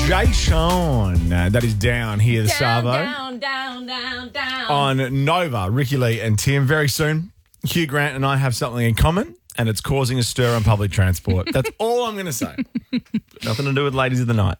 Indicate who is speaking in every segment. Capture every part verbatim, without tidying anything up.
Speaker 1: Jay Sean. Uh, that is Down here, the
Speaker 2: Down,
Speaker 1: Savo.
Speaker 2: down, down, down, down.
Speaker 1: On Nova, Ricky Lee and Tim. Very soon, Hugh Grant and I have something in common, and it's causing a stir on public transport. That's all I'm going to say. Nothing to do with ladies of the night.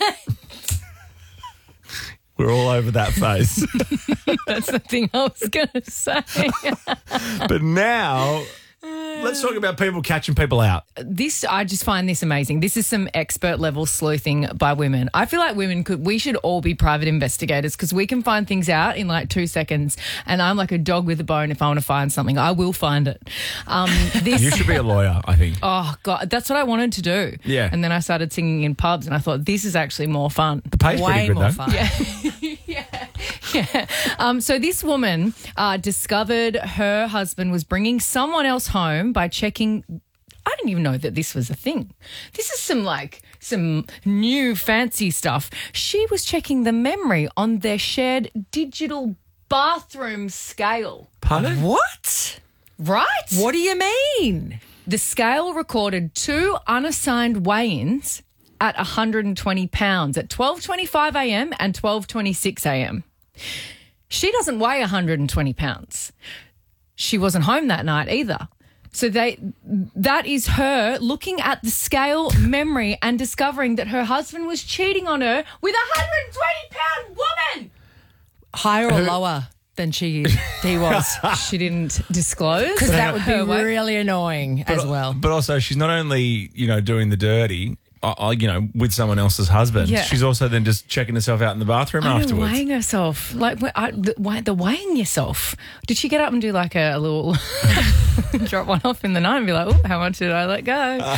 Speaker 1: We're all over that phase.
Speaker 2: That's the thing I was going to say.
Speaker 1: But now, let's talk about people catching people out.
Speaker 2: This, I just find this amazing. This is some expert level sleuthing by women. I feel like women could, we should all be private investigators because we can find things out in like two seconds. And I'm like a dog with a bone. If I want to find something, I will find it. Um, this,
Speaker 1: You should be a lawyer, I think.
Speaker 2: Oh, God, that's what I wanted to do.
Speaker 1: Yeah.
Speaker 2: And then I started singing in pubs and I thought, this is actually more fun.
Speaker 1: The pay's
Speaker 3: Way
Speaker 1: pretty good,
Speaker 3: more
Speaker 1: though.
Speaker 3: fun.
Speaker 2: Yeah. yeah. Yeah. Um, so this woman uh, discovered her husband was bringing someone else home by checking. I didn't even know that this was a thing. This is some like some new fancy stuff. She was checking the memory on their shared digital bathroom scale.
Speaker 1: Pardon?
Speaker 3: What?
Speaker 2: Right?
Speaker 3: What do you mean?
Speaker 2: The scale recorded two unassigned weigh-ins at one hundred twenty pounds at twelve twenty-five a.m. and twelve twenty-six a.m. She doesn't weigh one hundred twenty pounds. She wasn't home that night either. So they that is her looking at the scale memory and discovering that her husband was cheating on her with a one hundred twenty pound woman.
Speaker 3: Higher or lower than she he was?
Speaker 2: She didn't disclose.
Speaker 3: Because that would be
Speaker 2: Her weight.
Speaker 3: really annoying as well.
Speaker 1: But also, she's not only, you know, doing the dirty, uh, you know, with someone else's husband.
Speaker 2: Yeah.
Speaker 1: She's also then just checking herself out in the bathroom
Speaker 2: I know,
Speaker 1: afterwards.
Speaker 2: weighing herself. Like I, the, why- the weighing yourself. Did she get up and do like a, a little drop one off in the night and be like, oh, how much did I let go?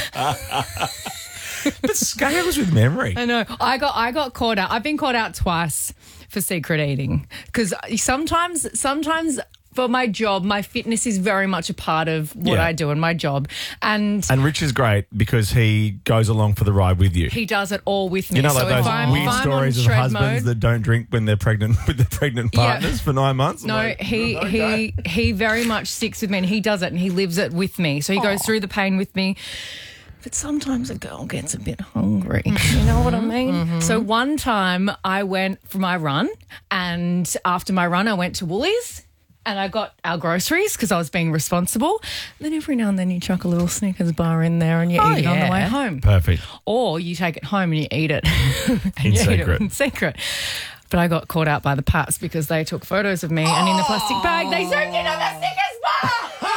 Speaker 1: But scales with memory.
Speaker 2: I know. I got I got caught out. I've been caught out twice for secret eating because sometimes sometimes for my job, my fitness is very much a part of what
Speaker 1: Yeah.
Speaker 2: I do in my job, and.
Speaker 1: And Rich is great because he goes along for the ride with you.
Speaker 2: He does it all with me.
Speaker 1: You know,
Speaker 2: so
Speaker 1: like those
Speaker 2: if I'm,
Speaker 1: weird
Speaker 2: if I'm
Speaker 1: stories
Speaker 2: on
Speaker 1: of
Speaker 2: shred
Speaker 1: husbands
Speaker 2: mode,
Speaker 1: that don't drink when they're pregnant with their pregnant
Speaker 2: Yeah.
Speaker 1: partners for nine months. I'm
Speaker 2: No,
Speaker 1: like,
Speaker 2: he
Speaker 1: okay.
Speaker 2: he he very much sticks with me, and he does it, and he lives it with me. So he goes through the pain with me. But sometimes a girl gets a bit hungry. You know what I mean?
Speaker 3: Mm-hmm.
Speaker 2: So one time I went for my run, and after my run, I went to Woolies. And I got our groceries because I was being responsible. Then every now and then you chuck a little Snickers bar in there and you
Speaker 3: Oh,
Speaker 2: eat it on the
Speaker 3: yeah.
Speaker 2: way home.
Speaker 1: Perfect.
Speaker 2: Or you take it home and you eat it. and
Speaker 1: In
Speaker 2: you eat
Speaker 1: secret.
Speaker 2: it in secret. But I got caught out by the Paps because they took photos of me and in the plastic bag they zoomed in on the Snickers bar.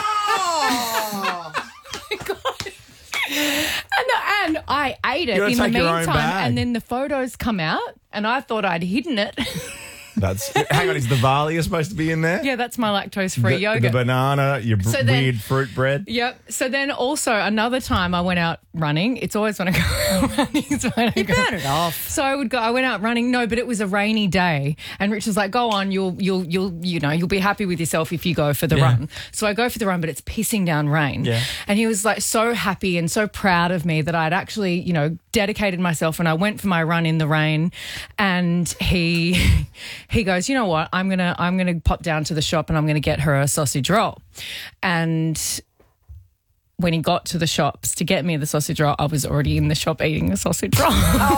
Speaker 2: God. And, and I ate it
Speaker 1: You gotta
Speaker 2: in the
Speaker 1: take your own
Speaker 2: meantime
Speaker 1: bag.
Speaker 2: and then the photos come out and I thought I'd hidden it.
Speaker 1: That's hang on, is the Valia supposed to be in there?
Speaker 2: Yeah, that's my lactose-free
Speaker 1: the,
Speaker 2: yogurt.
Speaker 1: The banana, your b-
Speaker 2: So then-
Speaker 1: weird fruit bread.
Speaker 2: Yep. So then also another time I went out running. It's always when I go running. It's when I
Speaker 3: You
Speaker 2: go.
Speaker 3: burn it off.
Speaker 2: So I would go. I went out running. No, but it was a rainy day, and Rich was like, "Go on, you'll, you'll, you'll, you know, you'll be happy with yourself if you go for the
Speaker 1: Yeah.
Speaker 2: run." So I go for the run, but it's pissing down rain.
Speaker 1: Yeah.
Speaker 2: And he was like so happy and so proud of me that I'd actually, you know, dedicated myself, and I went for my run in the rain. And he, he goes, "You know what? I'm gonna, I'm gonna pop down to the shop, and I'm gonna get her a sausage roll." And when he got to the shops to get me the sausage roll, I was already in the shop eating the sausage roll.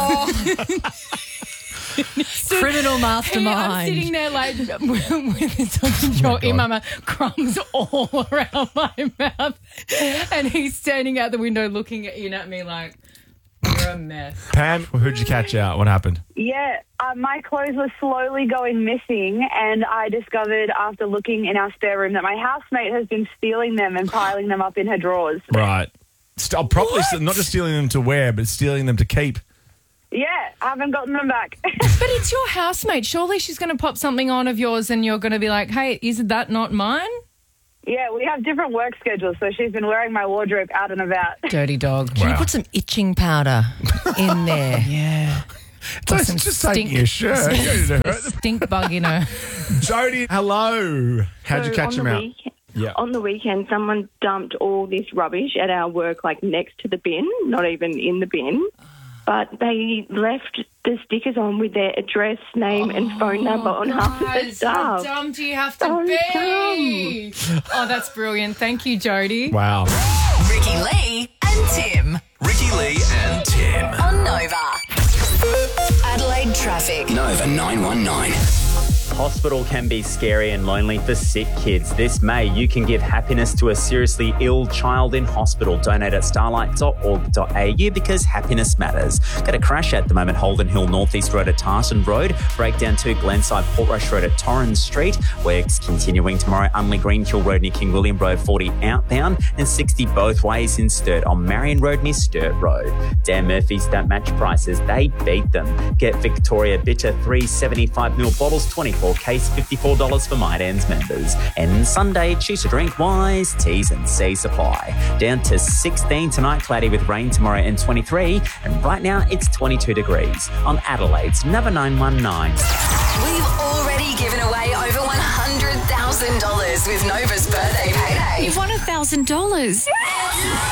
Speaker 3: Criminal
Speaker 2: I'm
Speaker 3: mastermind.
Speaker 2: sitting there like with the sausage roll in my mouth, crumbs all around my mouth, and he's standing out the window looking at, in at me like, "You're a mess."
Speaker 1: Pam, who'd you catch out? What happened?
Speaker 4: Yeah, uh, my clothes were slowly going missing, and I discovered after looking in our spare room that my housemate has been stealing them and piling them up in her drawers.
Speaker 1: Right. St- properly, st- not just stealing them to wear, but stealing them to keep.
Speaker 4: Yeah, I haven't gotten them back.
Speaker 2: But it's your housemate. Surely she's going to pop something on of yours and you're going to be like, "Hey, is that not mine?"
Speaker 4: Yeah, we have different work schedules, so she's been wearing my wardrobe out and about.
Speaker 2: Dirty dog.
Speaker 3: Can you put some itching powder in there?
Speaker 2: Yeah.
Speaker 1: Just,
Speaker 2: some
Speaker 1: just
Speaker 2: stink-
Speaker 1: taking your shirt. You don't need to hurt them.
Speaker 2: Stink bug, you know.
Speaker 1: Jody, hello. How'd you
Speaker 5: So
Speaker 1: catch
Speaker 5: on
Speaker 1: him
Speaker 5: the
Speaker 1: out?
Speaker 5: week-
Speaker 1: Yeah.
Speaker 5: On the weekend, someone dumped all this rubbish at our work, like next to the bin, not even in the bin. But they left the stickers on with their address, name, and phone number on half of the
Speaker 2: Guys, how
Speaker 5: stuff.
Speaker 2: dumb do you have to
Speaker 5: So
Speaker 2: be? Oh, that's brilliant. Thank you, Jody.
Speaker 1: Wow.
Speaker 6: Ricky Lee and Tim
Speaker 7: Ricky Lee and Tim.
Speaker 6: on Nova. Traffic.
Speaker 7: Nova nine one nine.
Speaker 8: Hospital can be scary and lonely for sick kids. This May, you can give happiness to a seriously ill child in hospital. Donate at starlight dot org dot a u because happiness matters. Got a crash at the moment, Holden Hill Northeast Road at Tartan Road. Breakdown to Glenside Portrush Road at Torrens Street. Works continuing tomorrow, Unley Greenhill Road near King William Road, forty outbound and sixty both ways in Sturt on Marion Road near Sturt Road. Dan Murphy's Don't Match prices, they beat them. Get Victoria Bitter three seventy-five ml bottles, twenty-four case, fifty-four dollars for My Dan's members. And Sunday, choose to drink wise, T's and C's supply. Down to sixteen tonight, cloudy with rain tomorrow and twenty-three. And right now, it's twenty-two degrees on Adelaide's Nova nine one nine.
Speaker 6: We've already given away over one hundred thousand dollars with Nova's birthday payday.
Speaker 3: You've won one thousand dollars.